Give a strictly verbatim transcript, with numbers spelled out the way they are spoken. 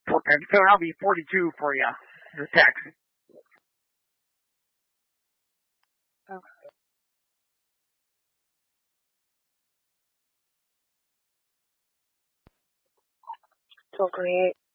Okay, so that'll be forty-two for you, the tax. Okay. So great.